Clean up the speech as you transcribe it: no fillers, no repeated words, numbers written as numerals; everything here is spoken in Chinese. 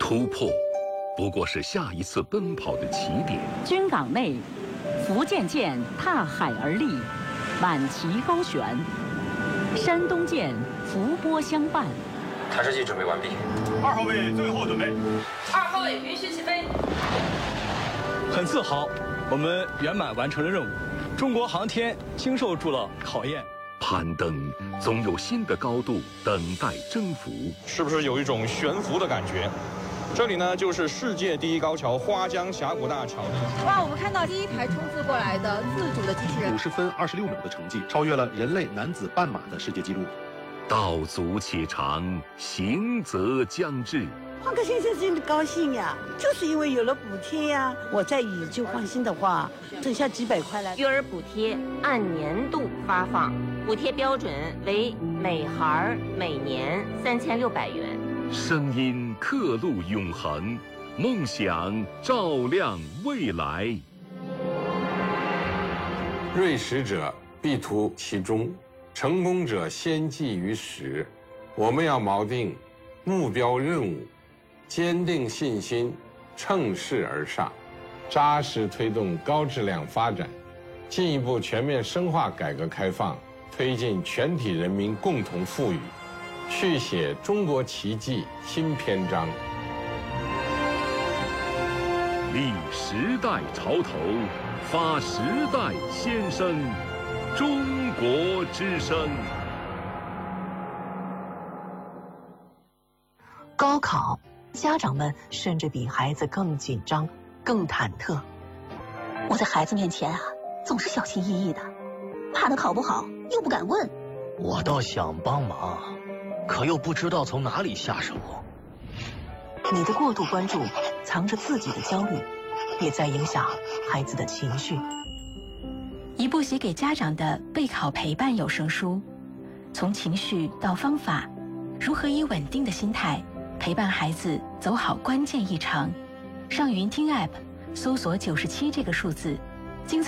突破不过是下一次奔跑的起点。 军港内，福建舰踏海而立，满旗高悬；山东舰伏波相伴。 探视器准备完毕。 2号位最后准备。 2号位允许起飞。 很自豪，我们圆满完成了任务。中国航天经受住了考验。 攀登总有新的高度等待征服。 是不是有一种悬浮的感觉？这里呢，就是世界第一高桥花江峡谷大桥。 哇，我们看到第一台冲刺过来的自主的机器人 ，50分26秒的成绩，超越了人类男子半马的世界纪录。 道阻且长，行则将至。 换个先生真的高兴呀，就是因为有了补贴呀。我再以旧换新的话，剩下几百块了。 育儿补贴按年度发放，补贴标准为每孩每年3600元。 声音刻录永恒，梦想照亮未来。 锐识者必图其中，成功者先记于始。我们要锚定目标任务，坚定信心，乘势而上，扎实推动高质量发展，进一步全面深化改革开放，推进全体人民共同富裕，续写中国奇迹新篇章。 立时代潮头，发时代先声，中国之声。 高考，家长们甚至比孩子更紧张、更忐忑。 我在孩子面前啊，总是小心翼翼的，怕他考不好，又不敢问。 我倒想帮忙，可又不知道从哪里下手。 你的过度关注，藏着自己的焦虑，也在影响孩子的情绪。 一部写给家长的备考陪伴有声书，从情绪到方法，如何以稳定的心态陪伴孩子走好关键一程。上云听 App 搜索97这个数字，